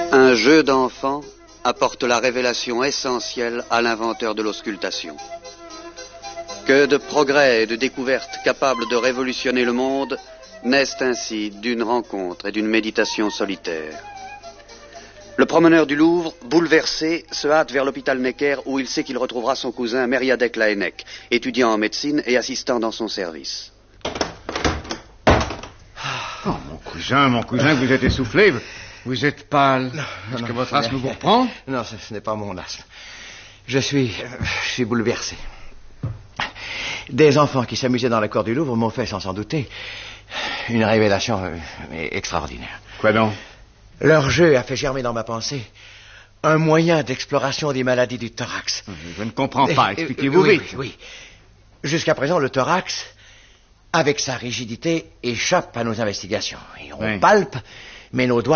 Un jeu d'enfant apporte la révélation essentielle à l'inventeur de l'auscultation. Que de progrès et de découvertes capables de révolutionner le monde naissent ainsi d'une rencontre et d'une méditation solitaire. Le promeneur du Louvre, bouleversé, se hâte vers l'hôpital Necker où il sait qu'il retrouvera son cousin Meriadec Laennec, étudiant en médecine et assistant dans son service. Oh, mon cousin, vous êtes essoufflé. Vous êtes pâle. Est-ce que votre asthme vous reprend? Non, ce n'est pas mon asthme. Je suis bouleversé. Des enfants qui s'amusaient dans la cour du Louvre m'ont fait, sans s'en douter, une révélation extraordinaire. Quoi donc? Leur jeu a fait germer dans ma pensée un moyen d'exploration des maladies du thorax. Je ne comprends pas. Expliquez-vous vite. Oui. Jusqu'à présent, le thorax, avec sa rigidité, échappe à nos investigations. Et on palpe, mais nos doigts